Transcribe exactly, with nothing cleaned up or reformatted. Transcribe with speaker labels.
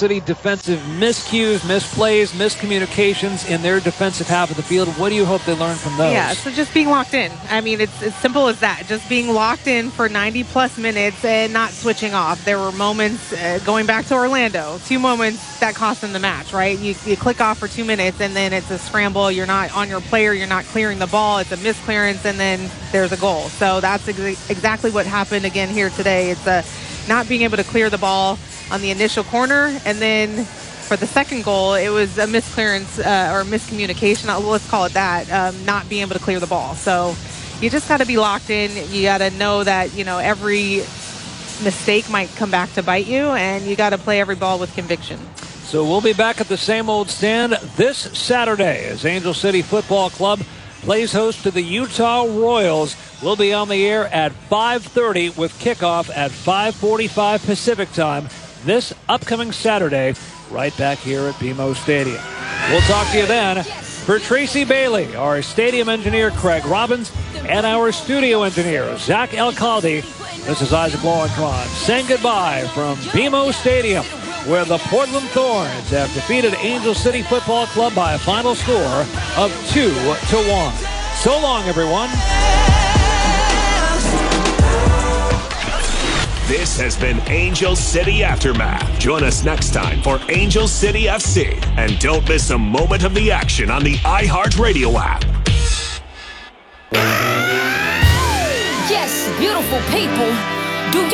Speaker 1: City defensive miscues, misplays, miscommunications in their defensive half of the field. What do you hope they learn from those?
Speaker 2: Yeah, so just being locked in. I mean, it's as simple as that. Just being locked in for ninety plus minutes and not switching off. There were moments, uh, going back to Orlando, two moments that cost them the match, right? You, you click off for two minutes and then it's a scramble. You're not on your player. You're not clearing the ball. It's a misclearance and then there's a goal. So that's ex- exactly what happened again here today. It's a not being able to clear the ball on the initial corner, and then for the second goal, it was a misclearance uh, or miscommunication. Let's call it that. Um, not being able to clear the ball. So you just got to be locked in. You got to know that you know every mistake might come back to bite you, and you got to play every ball with conviction.
Speaker 1: So we'll be back at the same old stand this Saturday as Angel City Football Club plays host to the Utah Royals. We'll be on the air at five thirty with kickoff at five forty-five Pacific time this upcoming Saturday, right back here at B M O Stadium. We'll talk to you then. For Tracy Bailey, our stadium engineer Craig Robbins, and our studio engineer Zach Alcalde, this is Isaac Lowenkron saying goodbye from B M O Stadium, where the Portland Thorns have defeated Angel City Football Club by a final score of two to one. So long, everyone.
Speaker 3: This has been Angel City Aftermath. Join us next time for Angel City F C. And don't miss a moment of the action on the iHeartRadio app.
Speaker 4: Yes, beautiful people.